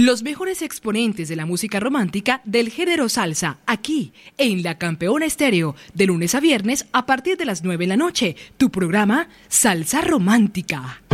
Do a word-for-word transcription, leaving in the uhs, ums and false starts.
Los mejores exponentes de la música romántica del género salsa, aquí, en La Campeona Estéreo, de lunes a viernes a partir de las nueve de la noche. Tu programa Salsa Romántica.